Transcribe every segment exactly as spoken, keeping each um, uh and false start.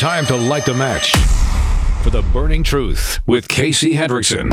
time to light the match for the burning truth with Casey Hendrickson.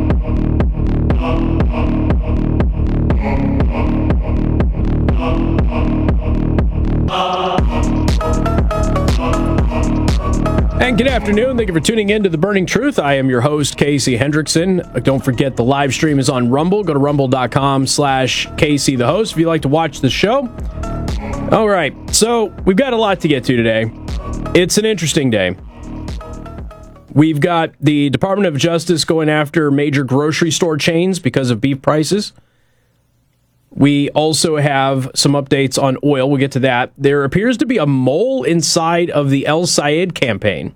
And good afternoon. Thank you for tuning in to The Burning Truth. I am your host, Casey Hendrickson. Don't forget the live stream is on Rumble. Go to rumble.com slash Casey the host if you'd like to watch the show. All right. So we've got a lot to get to today. It's an interesting day. We've got the Department of Justice going after major grocery store chains because of beef prices. We also have some updates on oil. We'll get to that. There appears to be a mole inside of the El Sayed campaign.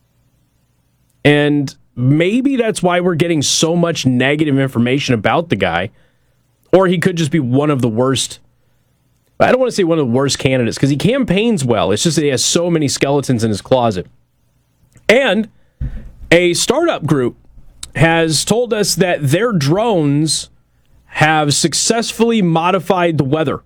And maybe that's why we're getting so much negative information about the guy. Or he could just be one of the worst. I don't want to say one of the worst candidates because he campaigns well. It's just that he has so many skeletons in his closet. And a startup group has told us that their drones have successfully modified the weather.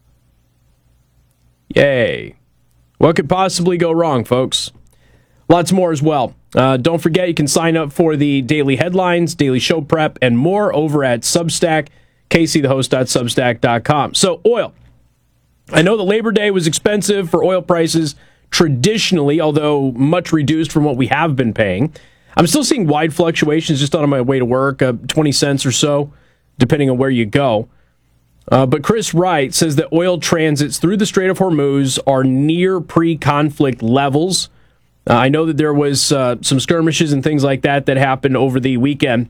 Yay. What could possibly go wrong, folks? Lots more as well. Uh, don't forget, you can sign up for the daily headlines, daily show prep, and more over at Substack, casey the host dot substack dot com. So, oil. I know that Labor Day was expensive for oil prices traditionally, although much reduced from what we have been paying. I'm still seeing wide fluctuations just on my way to work, uh, twenty cents or so, depending on where you go. Uh, but Chris Wright says that oil transits through the Strait of Hormuz are near pre-conflict levels. Uh, I know that there was uh, some skirmishes and things like that that happened over the weekend.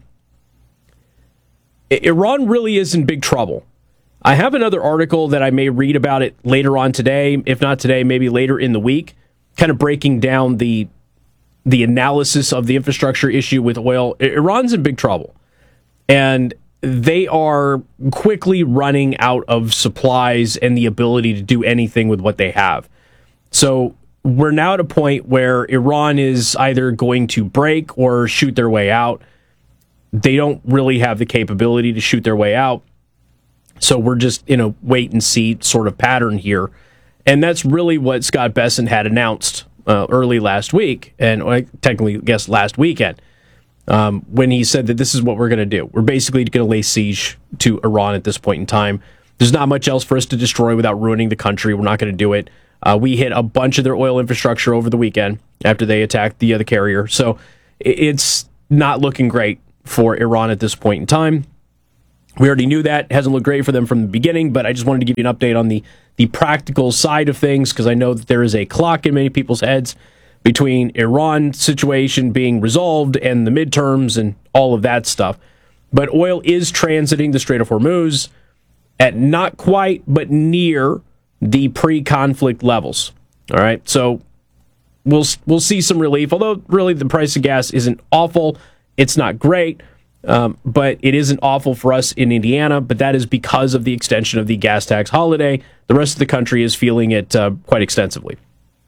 I- Iran really is in big trouble. I have another article that I may read about it later on today, if not today, maybe later in the week, kind of breaking down the the analysis of the infrastructure issue with oil. Iran's in big trouble. And they are quickly running out of supplies and the ability to do anything with what they have. So we're now at a point where Iran is either going to break or shoot their way out. They don't really have the capability to shoot their way out. So we're just in a wait and see sort of pattern here. And that's really what Scott Bessent had announced uh, early last week, and I technically guess last weekend. Um, when he said that this is what we're going to do. We're basically going to lay siege to Iran at this point in time. There's not much else for us to destroy without ruining the country. We're not going to do it. Uh, we hit a bunch of their oil infrastructure over the weekend after they attacked the other carrier. So it's not looking great for Iran at this point in time. We already knew that. It hasn't looked great for them from the beginning, but I just wanted to give you an update on the, the practical side of things because I know that there is a clock in many people's heads between Iran situation being resolved and the midterms and all of that stuff. But oil is transiting the Strait of Hormuz at not quite, but near the pre-conflict levels. All right, so we'll we'll see some relief, although really the price of gas isn't awful. It's not great, um, but it isn't awful for us in Indiana, but that is because of the extension of the gas tax holiday. The rest of the country is feeling it uh, quite extensively.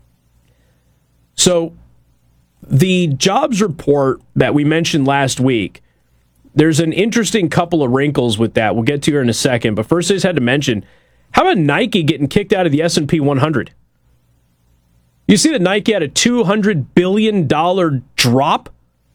So the jobs report that we mentioned last week, there's an interesting couple of wrinkles with that. We'll get to here in a second. But first, I just had to mention, how about Nike getting kicked out of the S and P one hundred? You see that Nike had a two hundred billion dollars drop?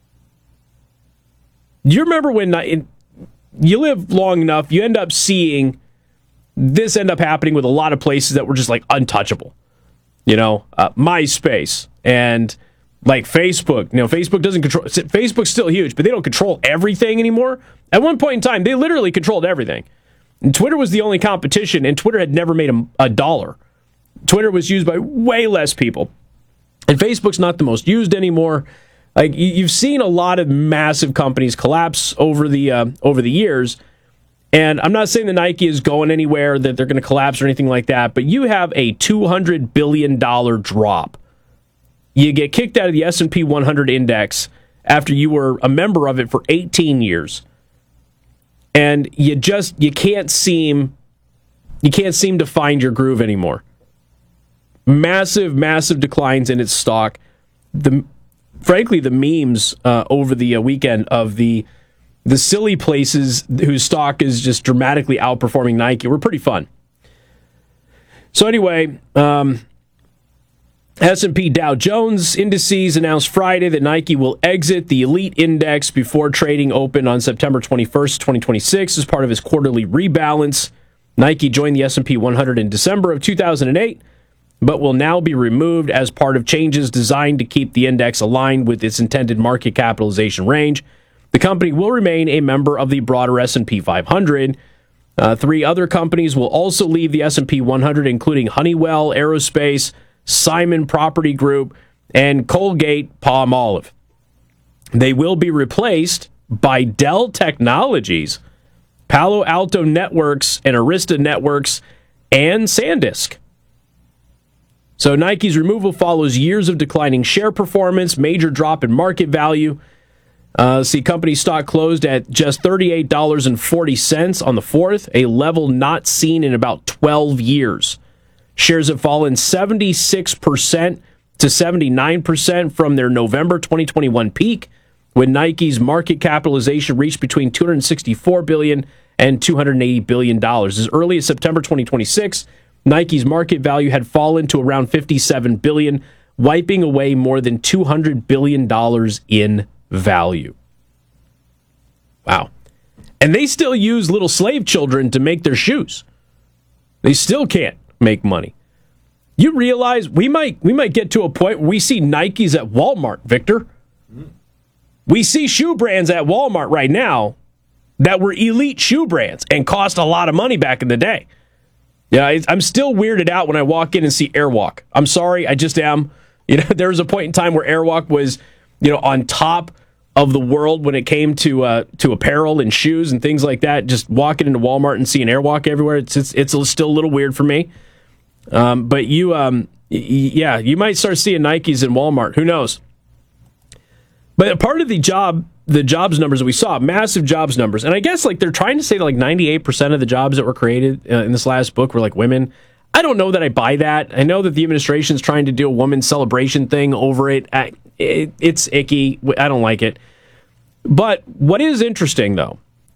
You remember when you live long enough, you end up seeing this end up happening with a lot of places that were just like untouchable. You know, uh, MySpace and like Facebook. You know, Facebook doesn't control. Facebook's still huge, but they don't control everything anymore. At one point in time, they literally controlled everything. And Twitter was the only competition, and Twitter had never made a, a dollar. Twitter was used by way less people, and Facebook's not the most used anymore. Like you, you've seen a lot of massive companies collapse over the uh, over the years. And I'm not saying that Nike is going anywhere, that they're going to collapse or anything like that, but you have a two hundred billion dollars drop. You get kicked out of the S and P one hundred index after you were a member of it for eighteen years. And you just, you can't seem, you can't seem to find your groove anymore. Massive, massive declines in its stock. The, frankly, the memes uh, over the uh, weekend of the The silly places whose stock is just dramatically outperforming Nike were pretty fun. So anyway, um, S and P Dow Jones indices announced Friday that Nike will exit the Elite Index before trading open on September twenty-first, twenty twenty-six as part of his quarterly rebalance. Nike joined the S and P one hundred in December of two thousand eight, but will now be removed as part of changes designed to keep the index aligned with its intended market capitalization range. The company will remain a member of the broader S and P five hundred. Uh, three other companies will also leave the S and P one hundred, including Honeywell Aerospace, Simon Property Group, and Colgate-Palmolive. They will be replaced by Dell Technologies, Palo Alto Networks, and Arista Networks, and SanDisk. So Nike's removal follows years of declining share performance, major drop in market value. Uh, see, company stock closed at just thirty-eight dollars and forty cents on the fourth, a level not seen in about twelve years. Shares have fallen seventy-six percent to seventy-nine percent from their November twenty twenty-one peak, when Nike's market capitalization reached between two hundred sixty-four billion dollars and two hundred eighty billion dollars. As early as September twenty twenty-six, Nike's market value had fallen to around fifty-seven billion dollars, wiping away more than two hundred billion dollars in value. Wow. And they still use little slave children to make their shoes. They still can't make money. You realize we might we might get to a point where we see Nikes at Walmart, Victor. We see shoe brands at Walmart right now that were elite shoe brands and cost a lot of money back in the day. Yeah, I'm still weirded out when I walk in and see Airwalk. I'm sorry, I just am. You know, there was a point in time where Airwalk was, you know, on top of the world when it came to uh, to apparel and shoes and things like that. Just walking into Walmart and seeing Airwalk everywhere, it's it's, it's still a little weird for me. Um, but you, um, y- yeah, you might start seeing Nikes in Walmart. Who knows? But part of the job, the jobs numbers that we saw, massive jobs numbers, and I guess like they're trying to say that like ninety-eight percent of the jobs that were created uh, in this last book were like women. I don't know that I buy that. I know that the administration's trying to do a women's celebration thing over it. I, it it's icky. I don't like it. But what is interesting, though,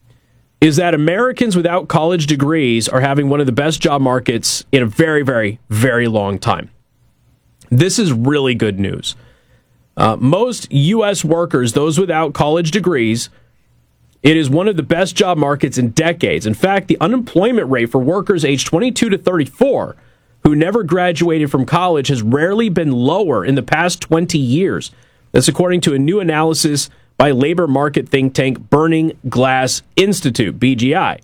is that Americans without college degrees are having one of the best job markets in a very, very, very long time. This is really good news. Uh, most U S workers, those without college degrees, it is one of the best job markets in decades. In fact, the unemployment rate for workers aged twenty-two to thirty-four who never graduated from college has rarely been lower in the past twenty years. That's according to a new analysis by labor market think tank Burning Glass Institute, B G I.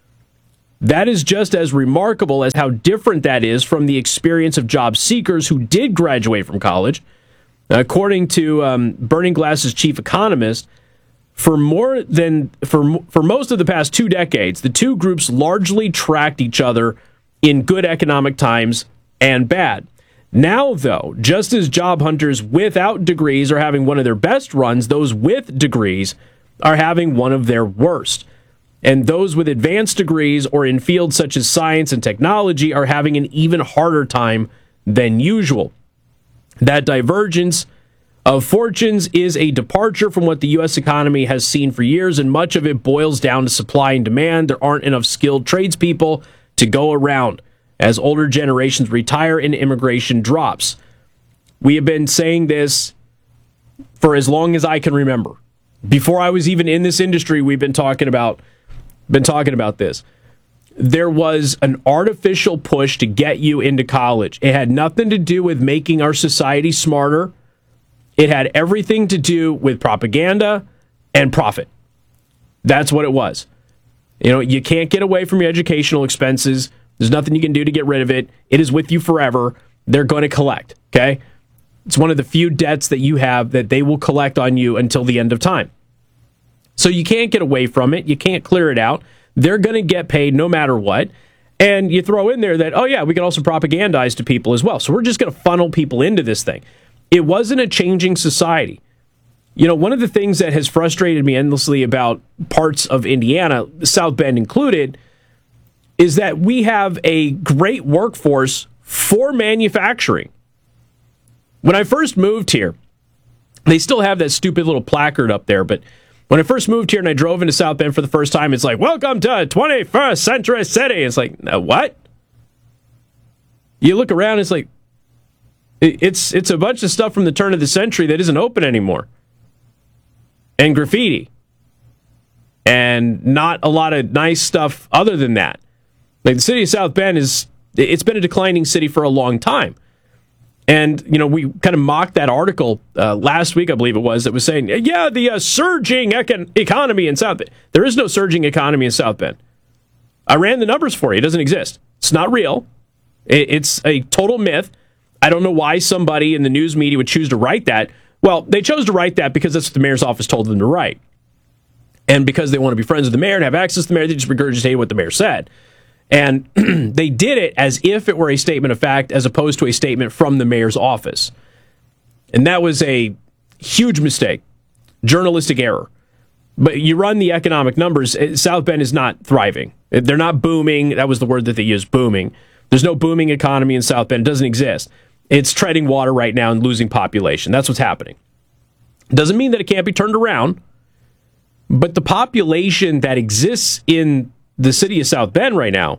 That is just as remarkable as how different that is from the experience of job seekers who did graduate from college. According to um, Burning Glass's chief economist, for more than for for most of the past two decades, the two groups largely tracked each other in good economic times and bad. Now, though, just as job hunters without degrees are having one of their best runs, those with degrees are having one of their worst. And those with advanced degrees or in fields such as science and technology are having an even harder time than usual. That divergence of fortunes is a departure from what the U S economy has seen for years, and much of it boils down to supply and demand. There aren't enough skilled tradespeople to go around as older generations retire and immigration drops. We have been saying this for as long as I can remember. Before I was even in this industry, we've been talking about been talking about this. There was an artificial push to get you into college. It had nothing to do with making our society smarter. It had everything to do with propaganda and profit. That's what it was. You know, you can't get away from your educational expenses. There's nothing you can do to get rid of it. It is with you forever. They're going to collect, okay? It's one of the few debts that you have that they will collect on you until the end of time. So you can't get away from it. You can't clear it out. They're going to get paid no matter what. And you throw in there that, oh yeah, we can also propagandize to people as well. So we're just going to funnel people into this thing. It wasn't a changing society. You know, one of the things that has frustrated me endlessly about parts of Indiana, South Bend included, is that we have a great workforce for manufacturing. When I first moved here, they still have that stupid little placard up there, but when I first moved here and I drove into South Bend for the first time, it's like, welcome to twenty-first century city. It's like, uh, what? You look around, it's like, It's it's a bunch of stuff from the turn of the century that isn't open anymore. And graffiti. And not a lot of nice stuff other than that. Like the city of South Bend is, it's been a declining city for a long time. And, you know, we kind of mocked that article uh, last week, I believe it was, that was saying, yeah, the uh, surging econ- economy in South Bend. There is no surging economy in South Bend. I ran the numbers for you. It doesn't exist. It's not real. It- it's a total myth. I don't know why somebody in the news media would choose to write that. Well, they chose to write that because that's what the mayor's office told them to write. And because they want to be friends with the mayor and have access to the mayor, they just regurgitated what the mayor said. And they did it as if it were a statement of fact as opposed to a statement from the mayor's office. And that was a huge mistake, journalistic error. But you run the economic numbers, South Bend is not thriving. They're not booming. That was the word that they used, booming. There's no booming economy in South Bend. It doesn't exist. It's treading water right now and losing population. That's what's happening. Doesn't mean that it can't be turned around. But the population that exists in the city of South Bend right now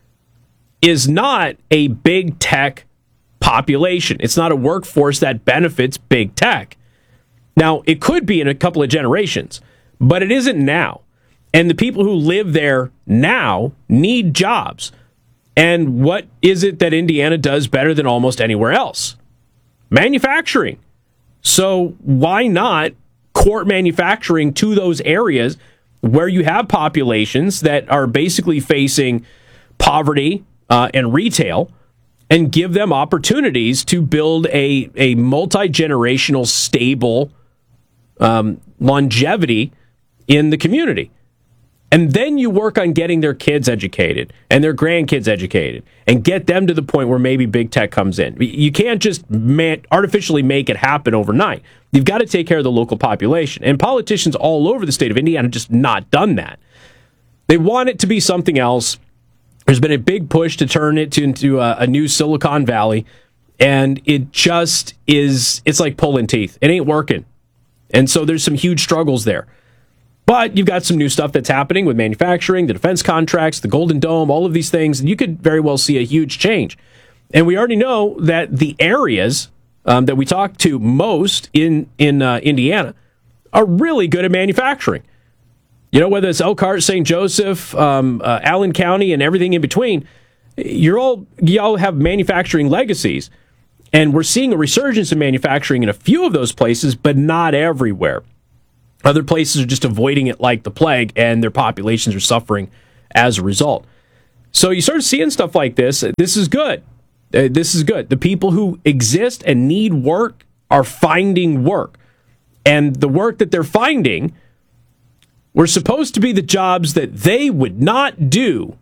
is not a big tech population. It's not a workforce that benefits big tech. Now, it could be in a couple of generations, but it isn't now. And the people who live there now need jobs. And what is it that Indiana does better than almost anywhere else? Manufacturing. So why not court manufacturing to those areas where you have populations that are basically facing poverty uh, and retail, and give them opportunities to build a, a multi-generational, stable um, longevity in the community. And then you work on getting their kids educated and their grandkids educated and get them to the point where maybe big tech comes in. You can't just man- artificially make it happen overnight. You've got to take care of the local population. And politicians all over the state of Indiana have just not done that. They want it to be something else. There's been a big push to turn it to, into a, a new Silicon Valley. And it just is, it's like pulling teeth. It ain't working. And so there's some huge struggles there. But you've got some new stuff that's happening with manufacturing, the defense contracts, the Golden Dome, all of these things, and you could very well see a huge change. And we already know that the areas um, that we talk to most in, in uh, Indiana are really good at manufacturing. You know, whether it's Elkhart, Saint Joseph, um, uh, Allen County, and everything in between, you're all, you all have manufacturing legacies. And we're seeing a resurgence in manufacturing in a few of those places, but not everywhere. Other places are just avoiding it like the plague, and their populations are suffering as a result. So you start seeing stuff like this. This is good. Uh, this is good. The people who exist and need work are finding work. And the work that they're finding were supposed to be the jobs that they would not do.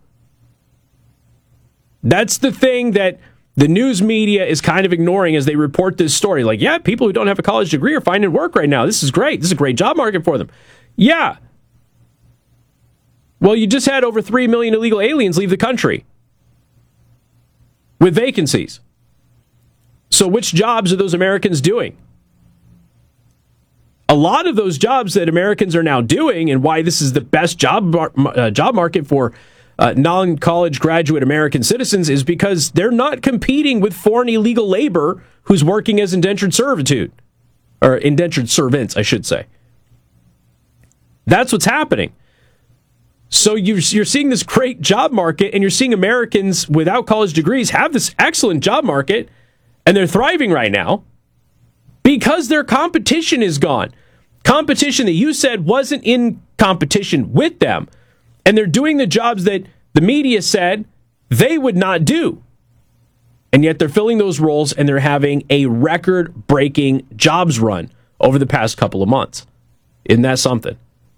That's the thing that the news media is kind of ignoring as they report this story. Like, yeah, people who don't have a college degree are finding work right now. This is great. This is a great job market for them. Yeah. Well, you just had over three million illegal aliens leave the country with vacancies. So which jobs are those Americans doing? A lot of those jobs that Americans are now doing, and why this is the best job mar- uh, job market for Uh, non-college graduate American citizens, is because they're not competing with foreign illegal labor who's working as indentured servitude, or indentured servants, I should say. That's what's happening. So you're, you're seeing this great job market, and you're seeing Americans without college degrees have this excellent job market, and they're thriving right now because their competition is gone. Competition that you said wasn't in competition with them. And they're doing the jobs that the media said they would not do. And yet they're filling those roles, and they're having a record-breaking jobs run over the past couple of months. Isn't that something?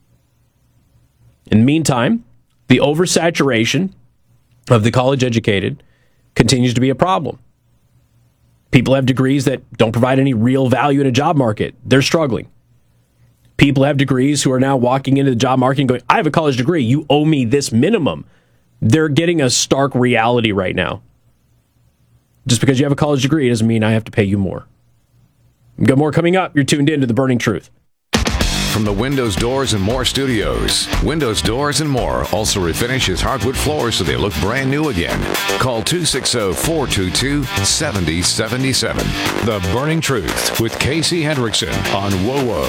In the meantime, the oversaturation of the college-educated continues to be a problem. People have degrees that don't provide any real value in a job market. They're struggling. People have degrees who are now walking into the job market and going, I have a college degree, you owe me this minimum. They're getting a stark reality right now. Just because you have a college degree doesn't mean I have to pay you more. We've got more coming up. You're tuned in to The Burning Truth. from the Windows Doors and More Studios. Windows Doors and More also refinishes hardwood floors so they look brand new again. Call two six zero, four two two, seven zero seven seven. The Burning Truth with Casey Hendrickson on W O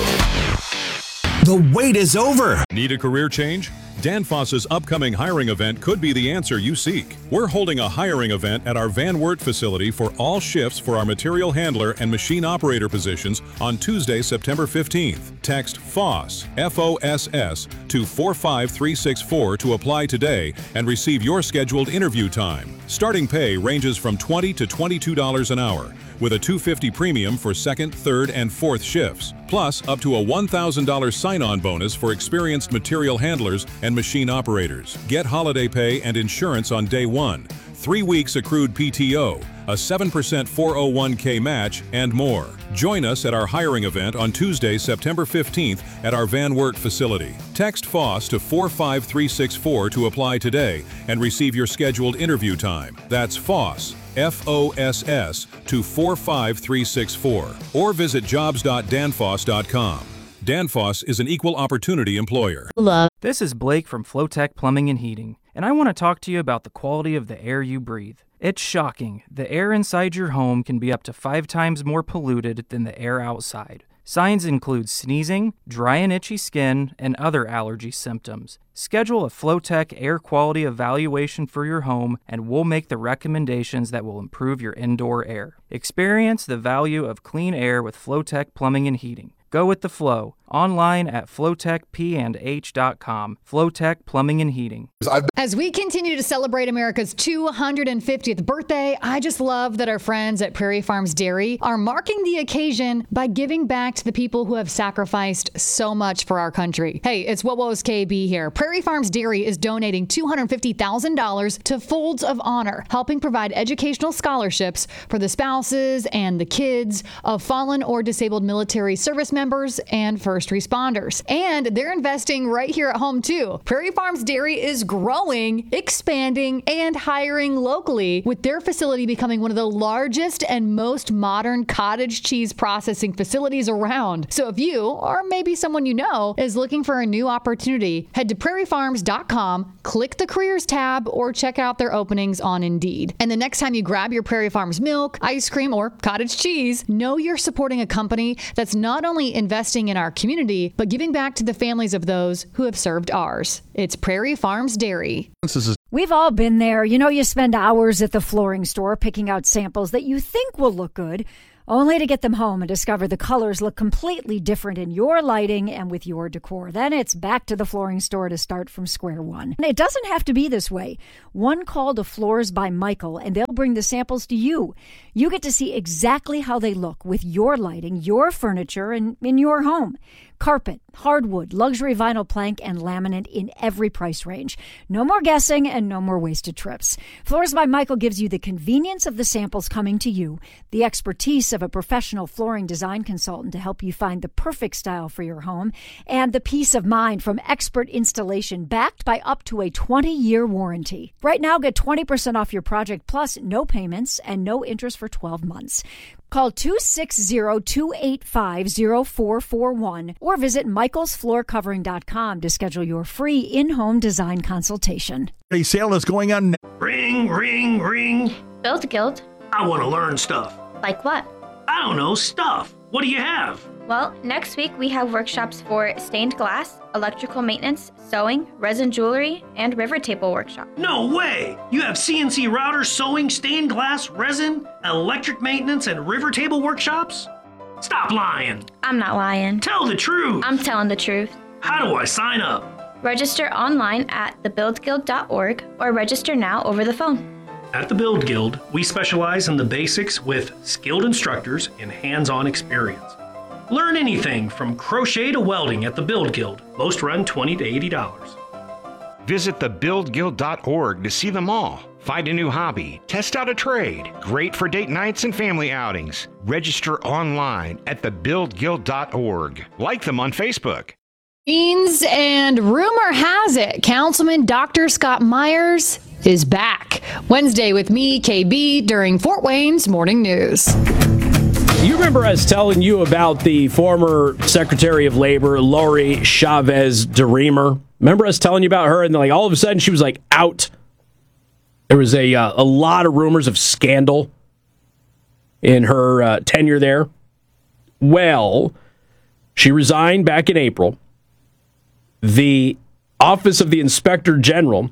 W. The wait is over. Need a career change? Danfoss's upcoming hiring event could be the answer you seek. We're holding a hiring event at our Van Wert facility for all shifts for our material handler and machine operator positions on Tuesday, September fifteenth. Text FOSS, F O S S, to four five three six four to apply today and receive your scheduled interview time. Starting pay ranges from twenty dollars to twenty-two dollars an hour, with a two hundred fifty dollars premium for second, third, and fourth shifts, plus up to a one thousand dollars sign-on bonus for experienced material handlers and machine operators. Get holiday pay and insurance on day one, three weeks accrued P T O, a seven percent four oh one k match, and more. Join us at our hiring event on Tuesday, September fifteenth at our Van Wert facility. Text FOSS to four five three six four to apply today and receive your scheduled interview time. That's FOSS, F O S S, to four five three six four, or visit jobs dot danfoss dot com. Danfoss is an equal opportunity employer. This is Blake from Flowtech Plumbing and Heating, and I want to talk to you about the quality of the air you breathe. It's shocking. The air inside your home can be up to five times more polluted than the air outside. Signs include sneezing, dry and itchy skin, and other allergy symptoms. Schedule a Flowtech air quality evaluation for your home, and we'll make the recommendations that will improve your indoor air. Experience the value of clean air with Flowtech Plumbing and Heating. Go with the flow. Online at flowtech p and h dot com. Flowtech Plumbing and Heating. As we continue to celebrate America's two hundred fiftieth birthday, I just love that our friends at Prairie Farms Dairy are marking the occasion by giving back to the people who have sacrificed so much for our country. Hey, it's W O W's K B here. Prairie Farms Dairy is donating two hundred fifty thousand dollars to Folds of Honor, helping provide educational scholarships for the spouses and the kids of fallen or disabled military service members and first responders. And they're investing right here at home too. Prairie Farms Dairy is growing, expanding, and hiring locally, with their facility becoming one of the largest and most modern cottage cheese processing facilities around. So if you, or maybe someone you know, is looking for a new opportunity, head to prairie farms dot com, click the careers tab, or check out their openings on Indeed. And the next time you grab your Prairie Farms milk, ice cream, or cottage cheese, know you're supporting a company that's not only investing in our community, but giving back to the families of those who have served ours. It's Prairie Farms Dairy. We've all been there. You know, you spend hours at the flooring store picking out samples that you think will look good, only to get them home and discover the colors look completely different in your lighting and with your decor. Then it's back to the flooring store to start from square one. And it doesn't have to be this way. One call to Floors by Michael, and they'll bring the samples to you. You get to see exactly how they look with your lighting, your furniture, and in your home. Carpet, hardwood, luxury vinyl plank, and laminate in every price range. No more guessing and no more wasted trips. Floors by Michael gives you the convenience of the samples coming to you, the expertise of a professional flooring design consultant to help you find the perfect style for your home, and the peace of mind from expert installation backed by up to a twenty-year warranty. Right now, get twenty percent off your project plus no payments and no interest for twelve months. Call two six zero, two eight five, zero four four one or visit michaels floor covering dot com to schedule your free in-home design consultation. A sale is going on. Ring, ring, ring. Build Guild. I want to learn stuff. Like what? I don't know, stuff. What do you have? Well, next week we have workshops for stained glass, electrical maintenance, sewing, resin jewelry, and river table workshop. No way! You have C N C routers, sewing, stained glass, resin, electric maintenance, and river table workshops? Stop lying. I'm not lying. Tell the truth. I'm telling the truth. How do I sign up? Register online at the build guild dot org or register now over the phone. At the Build Guild, we specialize in the basics with skilled instructors and hands-on experience. Learn anything from crochet to welding at the Build Guild. Most run twenty to eighty dollars. Visit the build guild dot org to see them all. Find a new hobby, test out a trade. Great for date nights and family outings. Register online at the build guild dot org. Like them on Facebook. Beans, and rumor has it, Councilman Doctor Scott Myers is back. Wednesday with me, K B, during Fort Wayne's Morning News. You remember us telling you about the former Secretary of Labor, Lori Chavez DeRemer? Remember us telling you about her, and then like all of a sudden she was like out. There was a uh, a lot of rumors of scandal in her uh, tenure there. Well, she resigned back in April. The Office of the Inspector General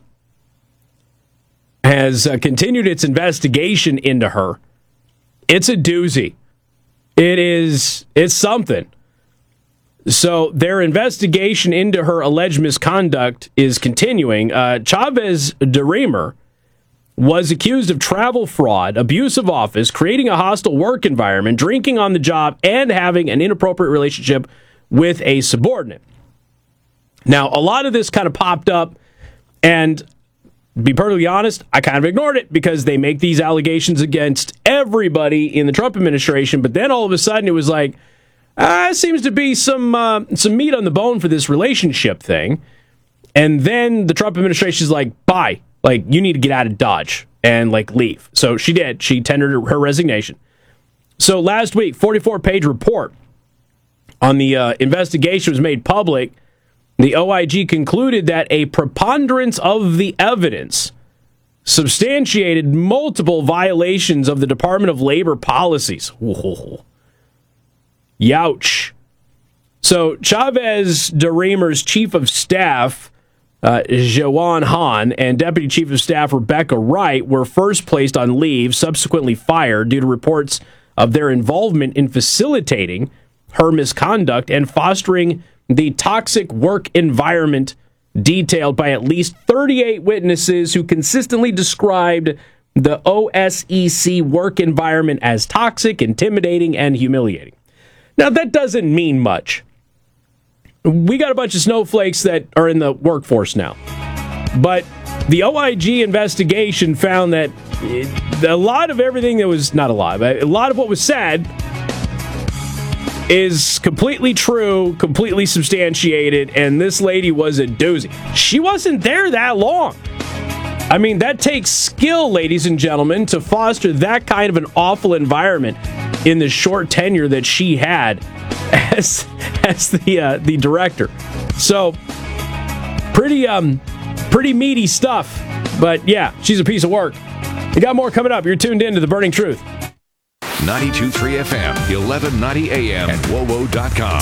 has uh, continued its investigation into her. It's a doozy. It is, it's something. So their investigation into her alleged misconduct is continuing. Uh, Chavez DeRemer was accused of travel fraud, abuse of office, creating a hostile work environment, drinking on the job, and having an inappropriate relationship with a subordinate. Now, a lot of this kind of popped up, and to be perfectly honest, I kind of ignored it because they make these allegations against everybody in the Trump administration, but then all of a sudden it was like, ah, seems to be some uh, some meat on the bone for this relationship thing. And then the Trump administration is like, bye. Like, you need to get out of Dodge and, like, leave. So she did. She tendered her resignation. So last week, forty-four page report on the uh, investigation was made public. The O I G concluded that a preponderance of the evidence substantiated multiple violations of the Department of Labor policies. Whoa. Youch. So Chavez DeRemer's chief of staff, uh, Jawan Han, and Deputy Chief of Staff Rebecca Wright were first placed on leave, subsequently fired due to reports of their involvement in facilitating her misconduct and fostering the toxic work environment detailed by at least thirty-eight witnesses who consistently described the O S E C work environment as toxic, intimidating, and humiliating. Now, that doesn't mean much. We got a bunch of snowflakes that are in the workforce now. But the O I G investigation found that it, a lot of everything that was, not a lot, but a lot of what was said is completely true, completely substantiated, and this lady was a doozy. She wasn't there that long. I mean, that takes skill, ladies and gentlemen, to foster that kind of an awful environment in the short tenure that she had as as the uh, the director. So, pretty um pretty meaty stuff. But yeah, she's a piece of work. We got more coming up. You're tuned in to The Burning Truth. ninety-two point three F M, eleven ninety A M, and W O W O dot com.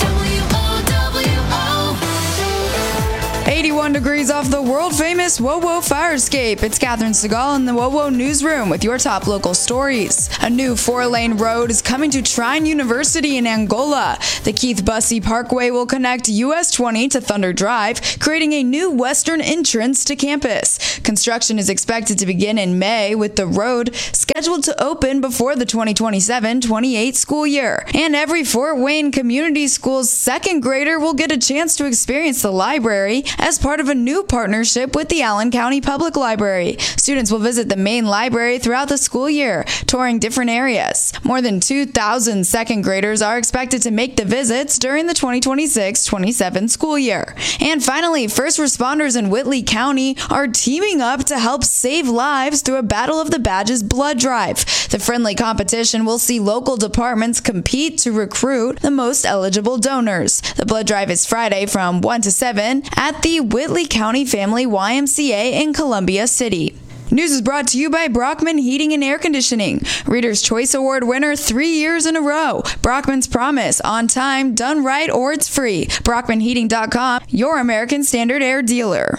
eighty-one degrees off the world-famous W O W O fire escape. It's Catherine Segal in the W O W O newsroom with your top local stories. A new four-lane road is coming to Trine University in Angola. The Keith Bussey Parkway will connect U S twenty to Thunder Drive, creating a new western entrance to campus. Construction is expected to begin in May, with the road scheduled to open before the twenty twenty-seven twenty-eight school year. And every Fort Wayne Community School's second grader will get a chance to experience the library as part of a new partnership with the Allen County Public Library. Students will visit the main library throughout the school year, touring different areas. More than two thousand second graders are expected to make the visits during the twenty twenty-six twenty-seven school year. And finally, first responders in Whitley County are teaming up to help save lives through a Battle of the Badges blood drive. The friendly competition will see local departments compete to recruit the most eligible donors. The blood drive is Friday from one to seven at the Whitley County Family Y M C A in Columbia City. News is brought to you by Brockman Heating and Air Conditioning. Reader's Choice Award winner three years in a row. Brockman's Promise, on time, done right, or it's free. Brockman Heating dot com, your American Standard Air dealer.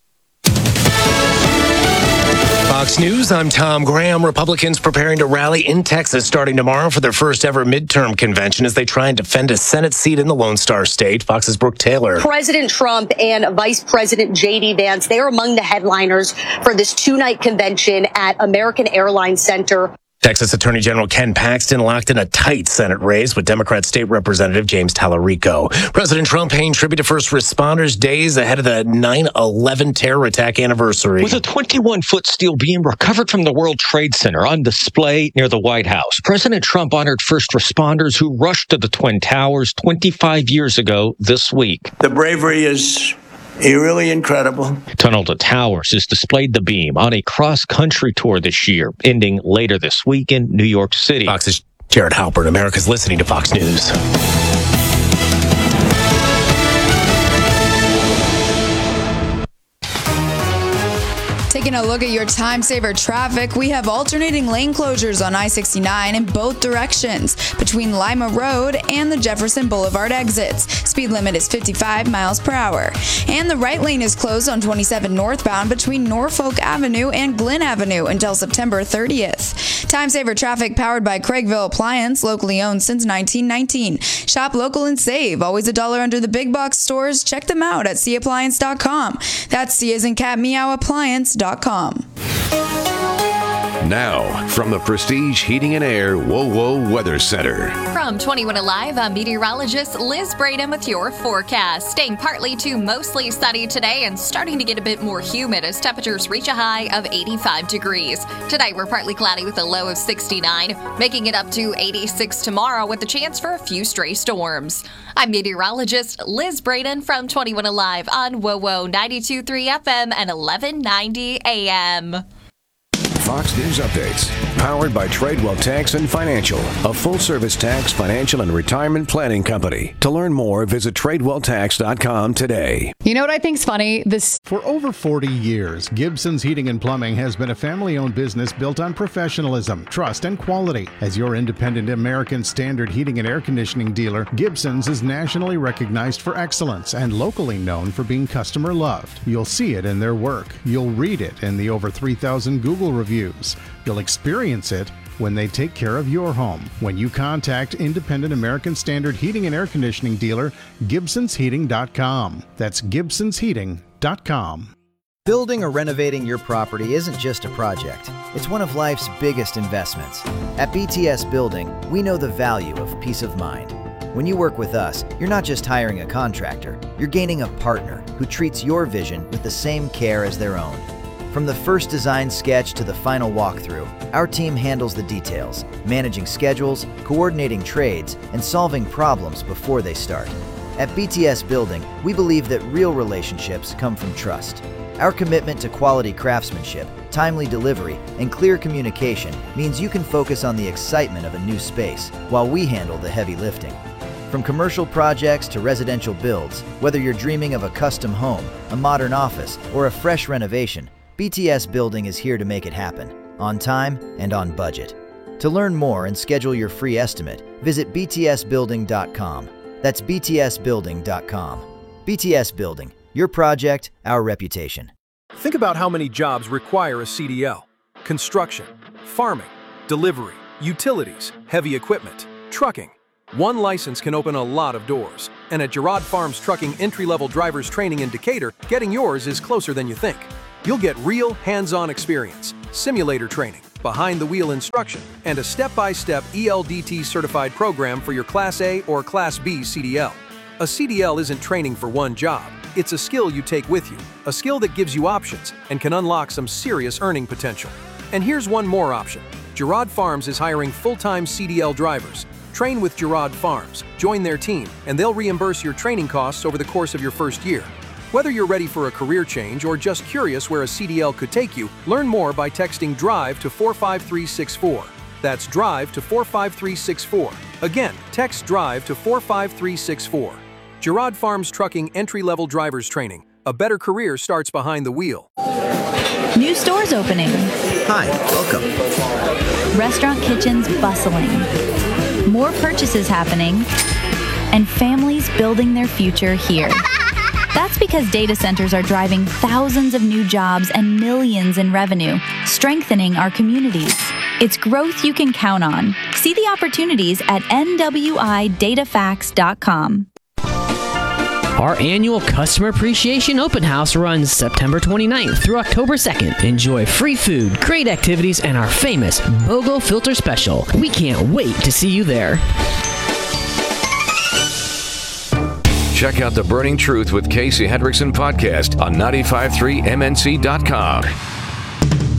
Fox News, I'm Tom Graham. Republicans preparing to rally in Texas starting tomorrow for their first ever midterm convention as they try and defend a Senate seat in the Lone Star State. Fox's Brooke Taylor. President Trump and Vice President J D Vance, they are among the headliners for this two-night convention at American Airlines Center. Texas Attorney General Ken Paxton locked in a tight Senate race with Democrat State Representative James Tallarico. President Trump paying tribute to first responders days ahead of the nine eleven terror attack anniversary. With a twenty-one foot steel beam recovered from the World Trade Center on display near the White House, President Trump honored first responders who rushed to the Twin Towers twenty-five years ago this week. The bravery is really incredible. Tunnel to Towers has displayed the beam on a cross-country tour this year, ending later this week in New York City. Fox's Jared Halpern, America's listening to Fox News. Taking a look at your time saver traffic, we have alternating lane closures on I sixty-nine in both directions between Lima Road and the Jefferson Boulevard exits. Speed limit is fifty-five miles per hour. And the right lane is closed on twenty-seven northbound between Norfolk Avenue and Glen Avenue until September thirtieth. Time saver traffic powered by Craigville Appliance, locally owned since nineteen nineteen. Shop local and save. Always a dollar under the big box stores. Check them out at c appliance dot com. That's C as in cat meow appliance dot com. Now, from the Prestige Heating and Air Whoa Whoa Weather Center. From twenty-one Alive, I'm meteorologist Liz Braden with your forecast. Staying partly to mostly sunny today and starting to get a bit more humid as temperatures reach a high of eighty-five degrees. Tonight, we're partly cloudy with a low of sixty-nine, making it up to eighty-six tomorrow with a chance for a few stray storms. I'm meteorologist Liz Braden from twenty-one Alive on Whoa Whoa ninety-two point three F M and eleven ninety A M. Fox News Updates, powered by Tradewell Tax and Financial, a full-service tax, financial, and retirement planning company. To learn more, visit tradewell tax dot com today. You know what I think's funny? This For over forty years, Gibson's Heating and Plumbing has been a family-owned business built on professionalism, trust, and quality. As your independent American Standard heating and air conditioning dealer, Gibson's is nationally recognized for excellence and locally known for being customer loved. You'll see it in their work. You'll read it in the over three thousand Google reviews. You'll experience it when they take care of your home. When you contact independent American Standard heating and air conditioning dealer, Gibsons Heating dot com. That's Gibsons Heating dot com. Building or renovating your property isn't just a project. It's one of life's biggest investments. At B T S Building, we know the value of peace of mind. When you work with us, you're not just hiring a contractor, you're gaining a partner who treats your vision with the same care as their own. From the first design sketch to the final walkthrough, our team handles the details, managing schedules, coordinating trades, and solving problems before they start. At B T S Building, we believe that real relationships come from trust. Our commitment to quality craftsmanship, timely delivery, and clear communication means you can focus on the excitement of a new space while we handle the heavy lifting. From commercial projects to residential builds, whether you're dreaming of a custom home, a modern office, or a fresh renovation, B T S Building is here to make it happen, on time and on budget. To learn more and schedule your free estimate, visit b t s building dot com. That's b t s building dot com. B T S Building, your project, our reputation. Think about how many jobs require a C D L. Construction, farming, delivery, utilities, heavy equipment, trucking. One license can open a lot of doors. And at Girard Farms Trucking entry-level driver's training in Decatur, getting yours is closer than you think. You'll get real, hands-on experience, simulator training, behind-the-wheel instruction, and a step-by-step E L D T certified program for your Class A or Class B C D L. A C D L isn't training for one job. It's a skill you take with you, a skill that gives you options and can unlock some serious earning potential. And here's one more option. Girard Farms is hiring full-time C D L drivers. Train with Girard Farms, join their team, and they'll reimburse your training costs over the course of your first year. Whether you're ready for a career change or just curious where a C D L could take you, learn more by texting DRIVE to four five three six four. That's DRIVE to four five three six four. Again, text DRIVE to four five three six four. Girard Farms Trucking entry-level driver's training. A better career starts behind the wheel. New stores opening. Hi, welcome. Restaurant kitchens bustling. More purchases happening. And families building their future here. That's because data centers are driving thousands of new jobs and millions in revenue, strengthening our communities. It's growth you can count on. See the opportunities at n w i data facts dot com. Our annual Customer Appreciation Open House runs September twenty-ninth through October second. Enjoy free food, great activities, and our famous BOGO Filter Special. We can't wait to see you there. Check out The Burning Truth with Casey Hendrickson podcast on nine five three M N C dot com.